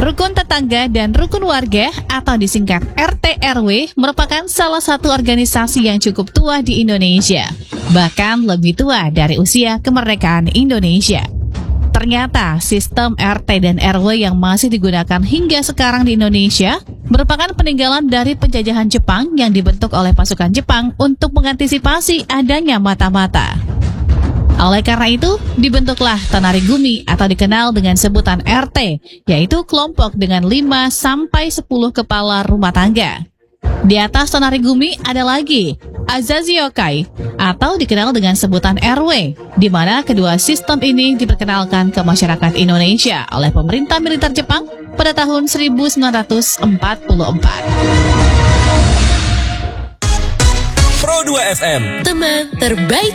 Rukun tetangga dan rukun warga atau disingkat RT/RW merupakan salah satu organisasi yang cukup tua di Indonesia, bahkan lebih tua dari usia kemerdekaan Indonesia. Ternyata sistem RT dan RW yang masih digunakan hingga sekarang di Indonesia merupakan peninggalan dari penjajahan Jepang yang dibentuk oleh pasukan Jepang untuk mengantisipasi adanya mata-mata. Oleh karena itu, dibentuklah Tonarigumi atau dikenal dengan sebutan RT, yaitu kelompok dengan 5-10 kepala rumah tangga. Di atas Tonarigumi ada lagi Azaziokai atau dikenal dengan sebutan RW, di mana kedua sistem ini diperkenalkan ke masyarakat Indonesia oleh pemerintah militer Jepang pada tahun 1944. Pro 2 FM, teman terbaik